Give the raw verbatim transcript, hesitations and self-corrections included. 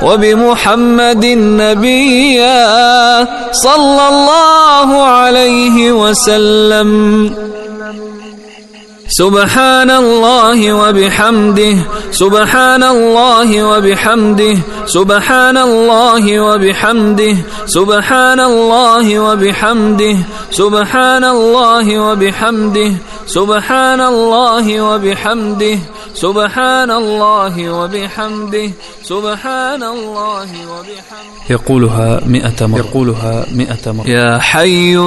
وبمحمد نبيا صلى الله عليه وسلم. سبحان الله وبحمده سبحان الله وبحمده سبحان الله وبحمده سبحان الله وبحمده سبحان الله وبحمده سبحان الله وبحمده سبحان الله وبحمده سبحان الله وبحمده. يقولها مئة مرة يقولها مئة مرة. يا حي